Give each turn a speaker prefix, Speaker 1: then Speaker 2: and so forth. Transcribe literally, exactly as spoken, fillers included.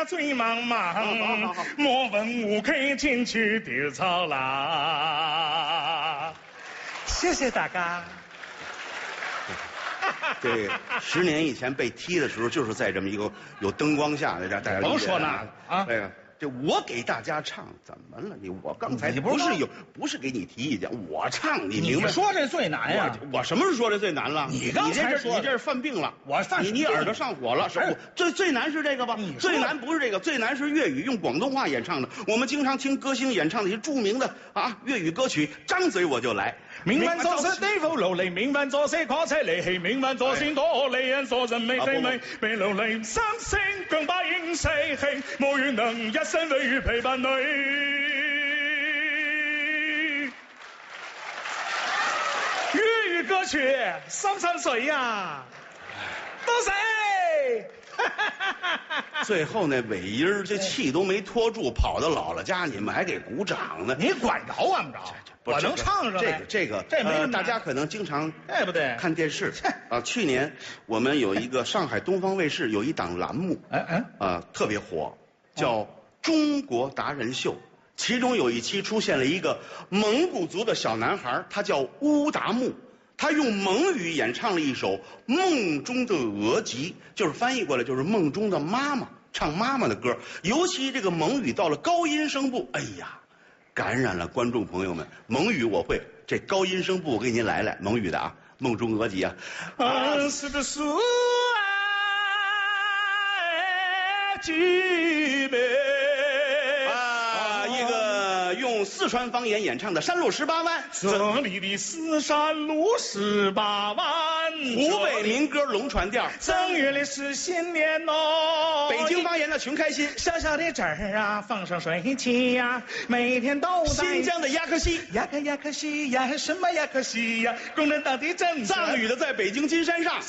Speaker 1: 醉茫茫，莫问乌客进去丢草啦。谢谢大家。
Speaker 2: 对，十年以前被踢的时候，就是在这么一个有灯光下的，大家
Speaker 1: 甭说那啊，
Speaker 2: 这个。这我给大家唱，怎么了你？我刚才
Speaker 1: 你
Speaker 2: 不是有，不是给你提意见，我唱，你明白？
Speaker 1: 你说这最难呀！
Speaker 2: 我我什么时候说这最难了？
Speaker 1: 你刚才说
Speaker 2: 你这是犯病了，
Speaker 1: 我犯
Speaker 2: 你你耳朵上火了，是不？最最难是这个吧？最难不是这个，最难是粤语用广东话演唱的。我们经常听歌星演唱的一些著名的啊粤语歌曲，张嘴我就来。
Speaker 1: 明晚做事地府努力，明晚做事確齊離棄，明晚做善多利人所人未非美，未努力三星更把應世氣，無緣能一生永遠陪伴你。粵語歌曲三三水呀，多謝。
Speaker 2: 最后那尾音儿，这气都没拖住，跑到姥姥家，你们还给鼓掌呢？
Speaker 1: 你管着管不着？我能唱上
Speaker 2: 这个这个，
Speaker 1: 这没什么、
Speaker 2: 呃、大家可能经常
Speaker 1: 对不对？
Speaker 2: 看电视啊。去年我们有一个上海东方卫视有一档栏目，
Speaker 1: 哎哎，
Speaker 2: 啊特别火，叫《中国达人秀》。其中有一期出现了一个蒙古族的小男孩，他叫乌达木。他用蒙语演唱了一首《梦中的额吉》，就是翻译过来就是梦中的妈妈，唱妈妈的歌。尤其这个蒙语到了高音声部，哎呀，感染了观众朋友们。蒙语我会，这高音声部我给您来来，蒙语的啊，《梦中额吉》啊。啊，是的是啊，吉贝。用四川方言演唱的《山路十八弯》，
Speaker 1: 这里的四山路十八弯，
Speaker 2: 湖北民歌龙船调，
Speaker 1: 正月里是新年哦。
Speaker 2: 北京方言的穷开心，
Speaker 1: 小小的针儿啊，放上水汽呀，每天都在。
Speaker 2: 新疆的亚克西，
Speaker 1: 亚克亚克西呀，什么亚克西呀？共产党的政
Speaker 2: 藏语的在北京金山上。